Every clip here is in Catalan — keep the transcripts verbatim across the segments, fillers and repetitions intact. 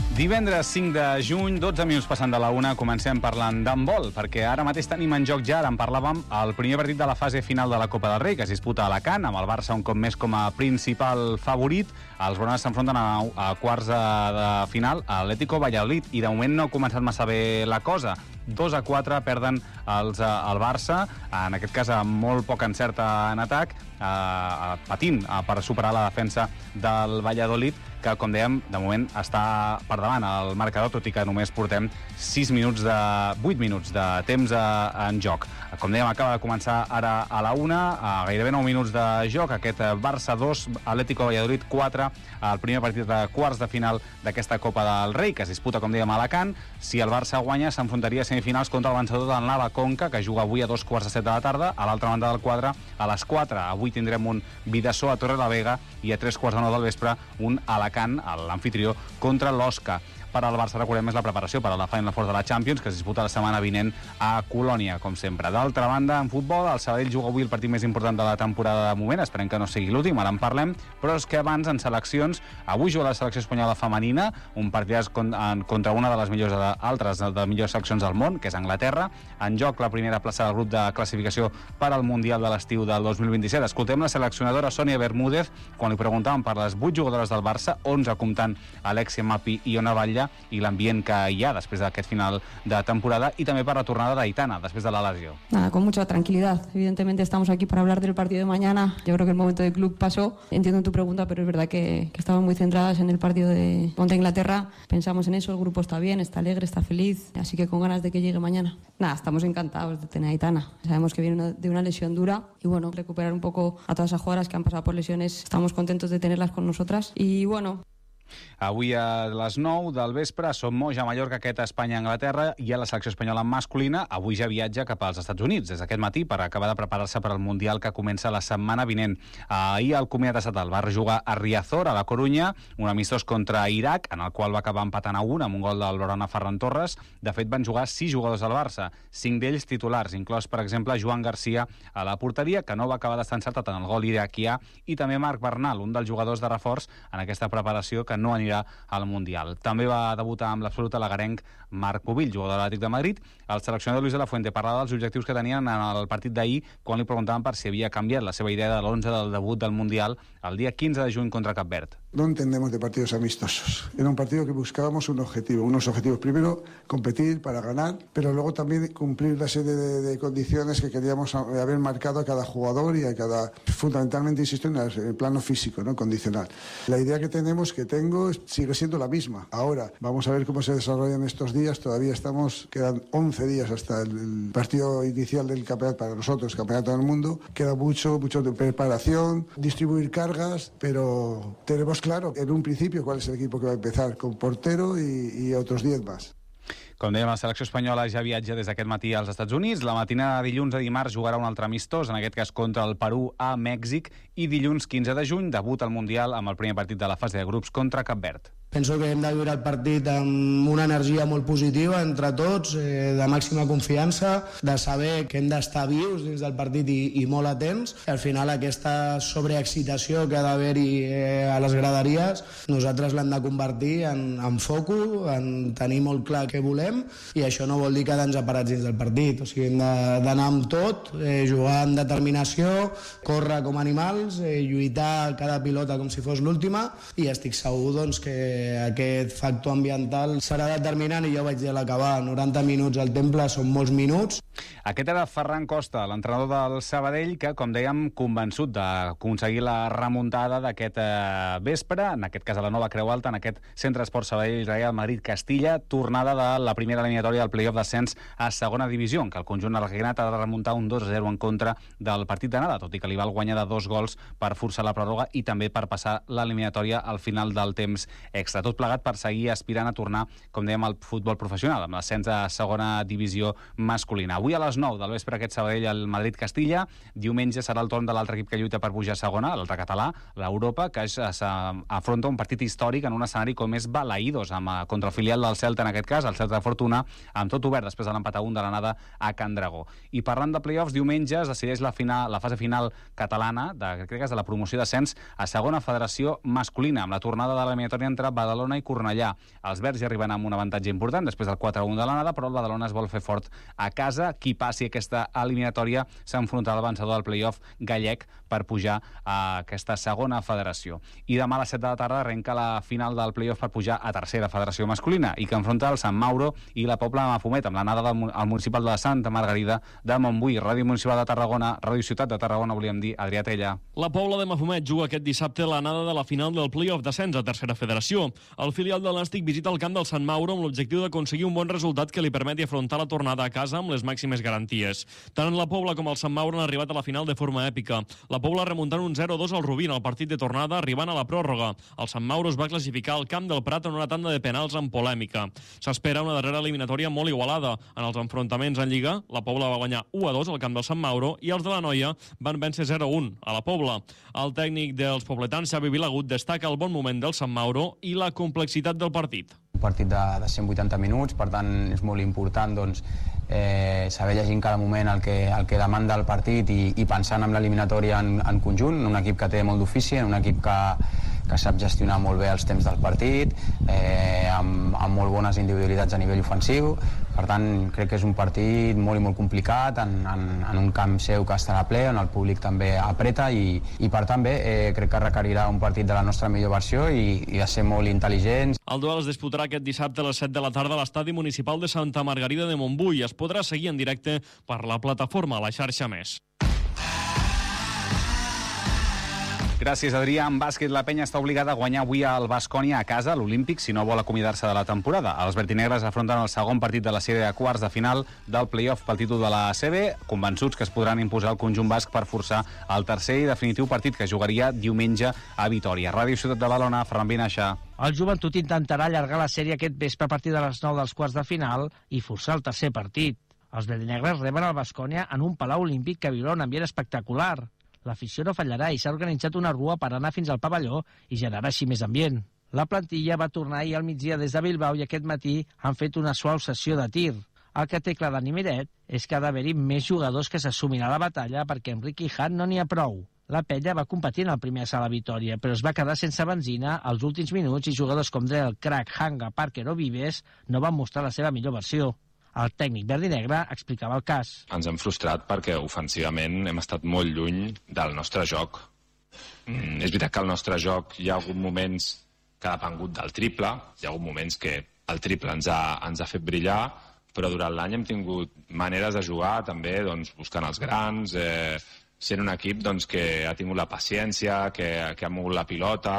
Divendres cinc de juny, dotze minuts passant de la una, comencem parlant d'handbol, perquè ara mateix tenim en joc ja, ara en parlàvem, el primer partit de la fase final de la Copa del Rei, que es disputa a Alacant, amb el Barça un cop més com a principal favorit. Els blaugranes s'enfronten a, a quarts de, de final a Atlético Valladolid, i de moment no ha començat massa bé la cosa. dos a quatre perden els, el Barça, en aquest cas amb molt poc encert en atac, eh, patint eh, per superar la defensa del Valladolid, que, com dèiem, de moment està per davant el marcador, tot i que només portem sis minuts de... vuit minuts de temps en joc. Com dèiem, acaba de començar ara a la una, a gairebé nou minuts de joc, aquest Barça dos, Atlético Valladolid quatre, el primer partit de quarts de final d'aquesta Copa del Rei, que es disputa, com dèiem, a Alacant. Si el Barça guanya, s'enfrontaria a semifinals contra el vencedor del Nava Conca, que juga avui a dos quarts de set de la tarda. A l'altra banda del quadre, a les quatre, avui tindrem un Vidassó a Torrelavega, i a tres quarts de nou del vespre, un Alacant, l'amfitrió, contra l'Osca. Per al Barça, recordem, és la preparació per a la Final Four de la Champions, que es disputa la setmana vinent a Colònia, com sempre. D'altra banda, en futbol, el Sabadell juga avui el partit més important de la temporada de moment, esperem que no sigui l'últim, ara en parlem, però és que abans, en seleccions, avui juga la selecció espanyola femenina, un partit contra una de les millors de, altres de les millors seleccions del món, que és Anglaterra, en joc la primera plaça del grup de classificació per al Mundial de l'estiu del dos mil vint-i-set. Escoltem la seleccionadora Sònia Bermúdez quan li preguntàvem per les vuit jugadores del Barça, onze comptant Alexia Mapi i Ona Batlle, i l'ambient que hi ha després d'aquest final de temporada, y también para la tornada de Aitana después de la Lazio. Nada, con mucha tranquilidad. Evidentemente estamos aquí para hablar del partido de mañana. Yo creo que el momento del club pasó. Entiendo tu pregunta, pero es verdad que, que estamos muy centradas en el partido de contra Inglaterra. Pensamos en eso, el grupo está bien, está alegre, está feliz, así que con ganas de que llegue mañana. Nada, estamos encantados de tener a Aitana. Sabemos que viene una, de una lesión dura y bueno, recuperar un poco a todas esas jugadoras que han pasado por lesiones. Estamos contentos de tenerlas con nosotras y bueno... Avui a les nou del vespre som Moja, Mallorca, aquest Espanya-Anglaterra, i a la selecció espanyola masculina avui ja viatja cap als Estats Units des d'aquest matí per acabar de preparar-se per al Mundial que comença la setmana vinent. Ahir el comiat estatal va jugar a Riazor, a la Corunya, un amistós contra Iraq, en el qual va acabar empatant a un amb un gol del Lorena Ferran Torres. De fet, van jugar sis jugadors del Barça, cinc d'ells titulars, inclòs, per exemple, Joan Garcia a la porteria, que no va acabar d'estar encertat en el gol iraquià, i també Marc Bernal, un dels jugadors de reforç en aquesta preparació, que no anirà al Mundial. També va debutar amb l'absoluta lagarenc Marc Pubill, jugador de l'Atlètic de Madrid. El seleccionador Luis de la Fuente parlava dels objectius que tenien en el partit d'ahir quan li preguntaven per si havia canviat la seva idea de l'onze del debut del Mundial el dia quinze de juny contra Cap Verd. No entendemos de partidos amistosos. Era un partido que buscábamos un objetivo, unos objetivos. Primero, competir para ganar, pero luego también cumplir la serie de, de condiciones que queríamos haber marcado a cada jugador y a cada, fundamentalmente, insisto, en el plano físico, ¿no? Condicional. La idea que tenemos, que tengo, sigue siendo la misma. Ahora, vamos a ver cómo se desarrollan estos días. Todavía estamos, quedan once días hasta el, el partido inicial del campeonato para nosotros, campeonato del mundo. Queda mucho, mucho de preparación, distribuir cargas, pero tenemos claro en un principio cuál es el equipo que va a empezar, con portero y, y otros diez más. Com dèiem, la selecció espanyola ja viatja des d'aquest matí als Estats Units. La matinada de dilluns a dimarts jugarà un altre amistós, en aquest cas contra el Perú a Mèxic, i dilluns quinze de juny debut al Mundial amb el primer partit de la fase de grups contra Cap Verd. Penso que hem de viure el partit amb una energia molt positiva entre tots, eh, de màxima confiança, de saber que hem d'estar vius dins del partit i, i molt atents. I al final aquesta sobreexcitació que ha d'haver-hi eh, a les graderies, nosaltres l'hem de convertir en, en foco, en tenir molt clar què volem, i això no vol dir quedar-nos parats dins del partit. O sigui, hem d'anar amb tot, eh, jugar amb determinació, córrer com animals, eh, lluitar cada pilota com si fos l'última, i estic segur doncs, que aquest factor ambiental serà determinant, i jo vaig dir a l'acabar, noranta minuts al Temple són molts minuts. Aquest era Ferran Costa, l'entrenador del Sabadell, que, com dèiem, convençut d'aconseguir la remuntada d'aquest eh, vespre, en aquest cas a la nova Creu Alta, en aquest Centre Esport Sabadell Real Madrid-Castilla, tornada de la primera eliminatòria del play-off d'ascens a segona divisió, en què el conjunt arlequinat ha de remuntar un dos a zero en contra del partit d'anada, tot i que li val guanyar de dos gols per forçar la pròrroga i també per passar l'eliminatòria al final del temps extra. Tot plegat per seguir aspirant a tornar, com dèiem, al futbol professional, amb l'ascens a segona divisió masculina. Avui a les nou del vespre aquest Sabadell al Madrid-Castilla. Diumenge serà el torn de l'altre equip que lluita per pujar a segona, l'altre català, l'Europa, que s'afronta un partit històric en un escenari com és Balaïdos, amb, contra el filial del Celta, en aquest cas, el Celta de Fortuna, amb tot obert després de l'empat a un de l'anada a Can Dragó. I parlant de play-offs, diumenge es decideix la, final, la fase final catalana, de, crec que és de la promoció d'ascens a segona federació masculina, amb la tornada de l'eliminatòria entre Badalona i Cornellà. Els verds hi arriben amb un avantatge important després del quatre a un de l'anada, però el Badalona es vol fer fort a casa. Qui passi aquesta eliminatòria s'enfrontarà al vencedor del play-off gallec per pujar a aquesta segona federació. I demà a les set de la tarda arrenca la final del play-off per pujar a tercera federació masculina i que enfronta el Sant Mauro i la Pobla de Mafumet amb l'anada del al municipal de la Santa Margarida de Montbui. Ràdio Municipal de Tarragona, Ràdio Ciutat de Tarragona, volíem dir, Adrià Tella. La Pobla de Mafumet juga aquest dissabte l'anada de la final del play-off d'ascens a tercera federació. El filial de l'Nàstic visita el camp del Sant Mauro amb l'objectiu d'aconseguir un bon resultat que li permeti afrontar la tornada a casa amb les màximes garanties. Tant la Pobla com el Sant Mauro han arribat a la final de forma èpica. La Pobla remuntant un zero a dos al Rubí en el partit de tornada, arribant a la pròrroga. El Sant Mauro es va classificar al camp del Prat en una tanda de penals amb polèmica. S'espera una darrera eliminatòria molt igualada. En els enfrontaments en Lliga, la Pobla va guanyar u a dos al camp del Sant Mauro i els de la Noia van vèncer zero a un a la Pobla. El tècnic dels pobletans, Xavi Vilagut, destaca el bon moment del Sant Mauro i la complexitat del partit. Un partit de, de cent vuitanta minuts, per tant és molt important doncs, eh, saber llegir en cada moment el que, el que demanda el partit i, i pensant en l'eliminatòria en, en conjunt, un equip que té molt d'ofici, un equip que, que sap gestionar molt bé els temps del partit, eh, amb, amb molt bones individualitats a nivell ofensiu. Per tant, crec que és un partit molt i molt complicat en, en, en un camp seu que estarà ple, on el públic també apreta i, i per tant bé, eh, crec que requerirà un partit de la nostra millor versió i, i de ser molt intel·ligents. El duel es disputarà aquest dissabte a les set de la tarda a l'estadi municipal de Santa Margarida de Montbui. Es podrà seguir en directe per la plataforma a la xarxa Més. Gràcies, Adrià. En bàsquet, la penya està obligada a guanyar avui al Baskonia a casa, a l'Olímpic, si no vol acomiadar-se de la temporada. Els vertinegres afronten el segon partit de la sèrie de quarts de final del play-off pel títol de la A C B, convençuts que es podran imposar el conjunt basc per forçar el tercer i definitiu partit que jugaria diumenge a Vitòria. Ràdio Ciutat de Badalona, Ferran Vinaixa. El Joventut intentarà allargar la sèrie aquest vespre a partir de les nou dels quarts de final i forçar el tercer partit. Els verdinegres reben el Baskonia en un palau olímpic que viurà un ambient espectacular. L'afició no fallarà i s'ha organitzat una rua per anar fins al pavelló i generar així més ambient. La plantilla va tornar ahir al migdia des de Bilbao i aquest matí han fet una suau sessió de tir. El que té clar Dani Miret és que ha d'haver-hi més jugadors que s'assumin a la batalla perquè amb Ricky Hunt no n'hi ha prou. La penya va competir en el primer assalt a Vitòria, però es va quedar sense benzina als últims minuts i jugadors com Drell, Crack, Hanga, Parker o Vives no van mostrar la seva millor versió. El tècnic verdinegre explicava el cas. Ens hem frustrat perquè ofensivament hem estat molt lluny del nostre joc. Mm, és veritat que al nostre joc hi ha hagut moments que ha depengut del triple, hi ha hagut moments que el triple ens ha, ens ha fet brillar, però durant l'any hem tingut maneres de jugar també doncs, buscant els grans, eh, sent un equip doncs, que ha tingut la paciència, que, que ha mogut la pilota,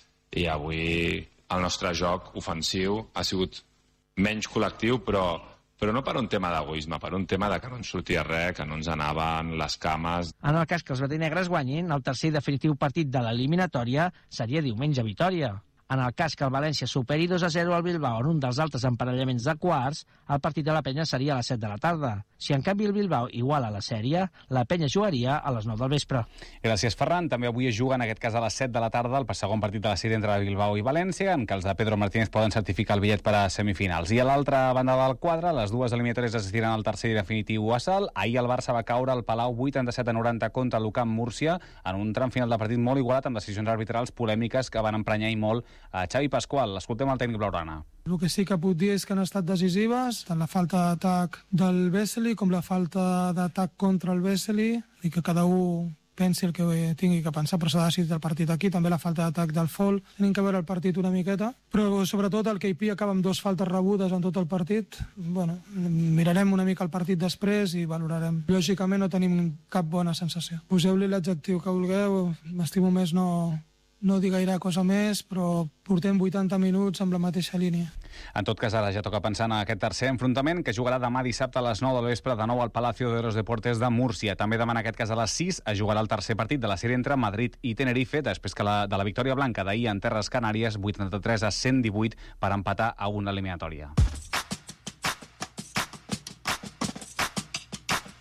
i avui el nostre joc ofensiu ha sigut menys col·lectiu, però però no per un tema d'egoisme, per un tema de que no ens sortia res, que no ens anaven les cames. En el cas que els verdinegres guanyin, el tercer i definitiu partit de l'eliminatòria seria diumenge a Vitòria. En el cas que el València superi dos a zero al Bilbao en un dels altres emparellaments de quarts, el partit de la penya seria a les set de la tarda. Si en canvi el Bilbao iguala la sèrie, la penya jugaria a les nou del vespre. Gràcies, Ferran. També avui es juga, en aquest cas a les set de la tarda, el segon partit de la sèrie entre Bilbao i València, en què els de Pedro Martínez poden certificar el bitllet per a semifinals. I a l'altra banda del quadre, les dues eliminatòries es decidiran al tercer i definitiu assalt. Ahir el Barça va caure al Palau vuitanta-set a noranta contra l'Ucamp Múrcia en un tram final de partit molt igualat amb decisions arbitrals polèmiques que van emprenyar i molt a Xavi Pasqual. L'escoltem al tècnic blaugrana. El que sí que puc dir és que han estat decisives, tant la falta d'atac del Vesely com la falta d'atac contra el Vesely, i que cada un pensi el que tingui que pensar, però s'ha decidit el partit aquí, també la falta d'atac del Fol. Tenim que veure el partit una miqueta, però sobretot el K P acaba amb dues faltes rebudes en tot el partit. Bueno, mirarem una mica el partit després i valorarem. Lògicament no tenim cap bona sensació. Poseu-li l'adjectiu que vulgueu, m'estimo més no... No dir gaire cosa més, però portem vuitanta minuts amb la mateixa línia. En tot cas, ara ja toca pensar en aquest tercer enfrontament, que jugarà demà dissabte a les nou del vespre, de nou al Palacio de los Deportes de Múrcia. També demà, en aquest cas, a les sis, es jugarà el tercer partit de la sèrie entre Madrid i Tenerife, després que la, de la victòria blanca d'ahir en terres Canàries, vuitanta-tres a cent divuit, per empatar a una eliminatòria.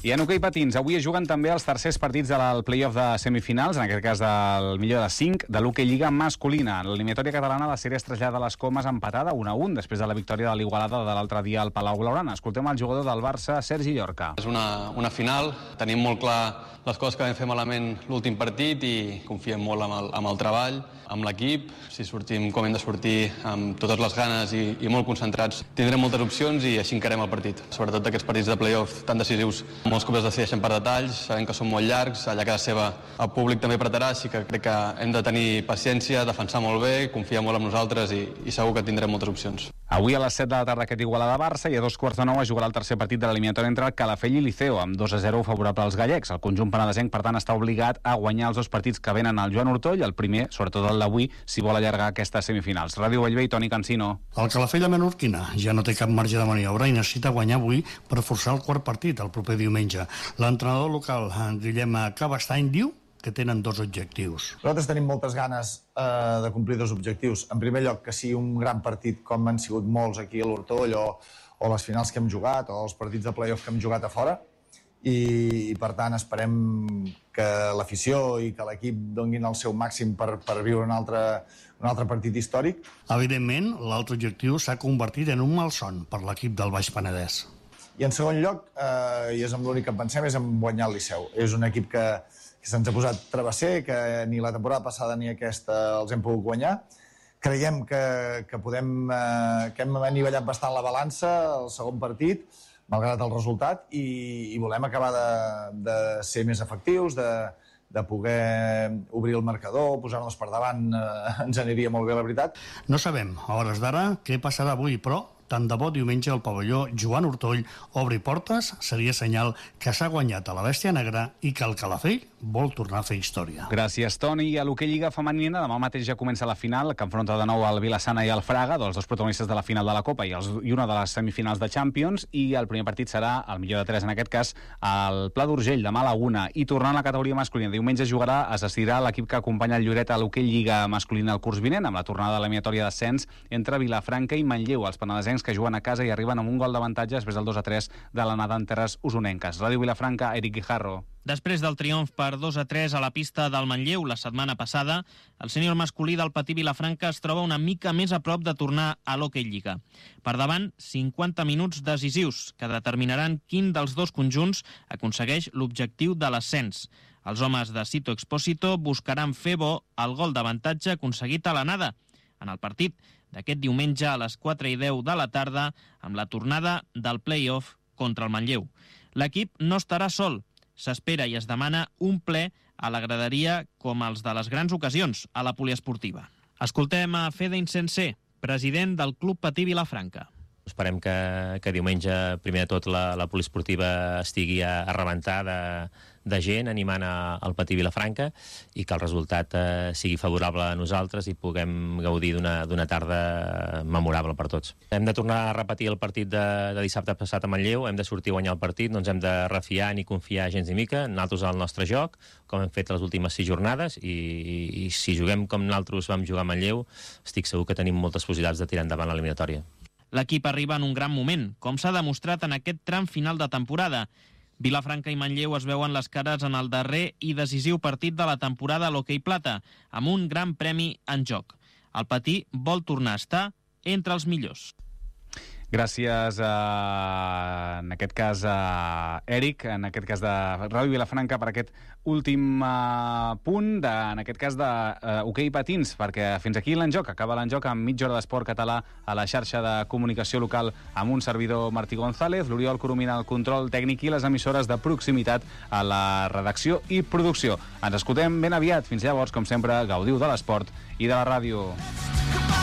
I en hoquei patins, avui es juguen també els tercers partits del play-off de semifinals, en aquest cas del millor de cinc, de l'hoquei Lliga masculina. En l'eliminatòria catalana la sèrie es trasllada a les Comes empatada un a un, després de la victòria de l'Igualada de l'altre dia al Palau Blaugrana. Escoltem el jugador del Barça, Sergi Llorca. És una, una final, tenim molt clar les coses que vam fer malament l'últim partit i confiem molt amb el, amb el treball, amb l'equip. Si sortim com hem de sortir, amb totes les ganes i, i molt concentrats, tindrem moltes opcions i així encarem el partit. Sobretot aquests partits de play-off tan decisius, molts cops es decideixen per detalls, sabem que són molt llargs, allà a casa seva el públic també apretarà, així que crec que hem de tenir paciència, defensar molt bé, confiar molt en nosaltres i, i segur que tindrem moltes opcions. Avui a les set de la tarda aquest Igualada-Barça i a dos quarts de nou es jugarà el tercer partit de l'eliminatòria entre el Calafell i Liceo, amb dos a zero favorable als gallecs. El conjunt penedesenc, per tant, està obligat a guanyar els dos partits que venen al Joan Ortoll, el primer, sobretot el d'avui, si vol allargar aquestes semifinals. Ràdio Bellver i Toni Cancino. El Calafell, la menorquina, ja no té cap marge de maniobra i necessita guanyar avui per forçar el quart partit el proper diumenge. L'entrenador local, Guillem Cabastany, diu que tenen dos objectius. Nosaltres tenim moltes ganes eh, de complir dos objectius. En primer lloc, que sigui un gran partit com han sigut molts aquí a l'Hortoll o, o les finals que hem jugat o els partits de play-off que hem jugat a fora. I, i per tant esperem que l'afició i que l'equip donguin el seu màxim per, per viure un altre, un altre partit històric. Evidentment, l'altre objectiu s'ha convertit en un malson per l'equip del Baix Penedès. I en segon lloc, eh, i és amb l'únic que pensem, és en guanyar el Liceu. És un equip que que se'ns ha posat travesser, que ni la temporada passada ni aquesta els hem pogut guanyar. Creiem que, que, podem, eh, que hem anivellat bastant la balança al segon partit, malgrat el resultat, i, i volem acabar de, de ser més efectius, de, de poder obrir el marcador, posar-nos per davant, eh, ens aniria molt bé, la veritat. No sabem, a hores d'ara, què passarà avui, però tant de bo diumenge al pavelló Joan Ortoll obri portes, seria senyal que s'ha guanyat a la bèstia negra i que el Calafell vol tornar a fer història. Gràcies, Toni. I a l'hoquei Lliga femenina, demà mateix ja comença la final, que enfronta de nou el Vilassana i el Fraga, dels dos protagonistes de la final de la Copa i, els, i una de les semifinals de Champions, i el primer partit serà el millor de tres, en aquest cas, al Pla d'Urgell, demà a la una. I tornant a la categoria masculina, diumenge jugarà, es decidirà l'equip que acompanya el Lloret a l'hoquei Lliga masculina el curs vinent, amb la tornada de l'eliminatòria d'ascens entre Vilafranca i Manlleu, els penedesencs que juguen a casa i arriben amb un gol d'avantatge després del dos a tres de l'anada en terres usonenques. Ràdio Vilafranca, Eric Guijarro. Després del triomf per dos a tres a la pista del Manlleu la setmana passada, el sènior masculí del Patí Vilafranca es troba una mica més a prop de tornar a l'Hockey Lliga. Per davant, cinquanta minuts decisius que determinaran quin dels dos conjunts aconsegueix l'objectiu de l'ascens. Els homes de Cito Expósito buscaran fer bo el gol d'avantatge aconseguit a l'anada en el partit d'aquest diumenge a les quatre i deu de la tarda amb la tornada del play-off contra el Manlleu. L'equip no estarà sol. S'espera i es demana un ple a la graderia com els de les grans ocasions a la poliesportiva. Escoltem a Fede Insensé, president del Club Patí Vilafranca. Esperem que, que diumenge, primer de tot, la, la poliesportiva estigui a, a rebentar de, de gent animant a, al Patí Vilafranca i que el resultat eh, sigui favorable a nosaltres i puguem gaudir d'una tarda memorable per tots. Hem de tornar a repetir el partit de, de dissabte passat a Manlleu, hem de sortir a guanyar el partit, no ens hem de refiar ni confiar gens ni mica, nosaltres al nostre joc, com hem fet les últimes sis jornades, i, i, i si juguem com nosaltres vam jugar a Manlleu, estic segur que tenim moltes possibilitats de tirar endavant l'eliminatòria. L'equip arriba en un gran moment, com s'ha demostrat en aquest tram final de temporada. Vilafranca i Manlleu es veuen les cares en el darrer i decisiu partit de la temporada a l'Hockey Plata, amb un gran premi en joc. El Patí vol tornar a estar entre els millors. Gràcies, a, en aquest cas, a Eric, en aquest cas de Ràdio Vilafranca, per aquest últim uh, punt, de, en aquest cas de uh, hoquei patins, perquè fins aquí l'enjoc, acaba l'enjoc amb mitja hora d'esport català a la xarxa de comunicació local amb un servidor, Martí González, l'Oriol Coromina al control tècnic i les emissores de proximitat a la redacció i producció. Ens escoltem ben aviat. Fins llavors, com sempre, gaudiu de l'esport i de la ràdio.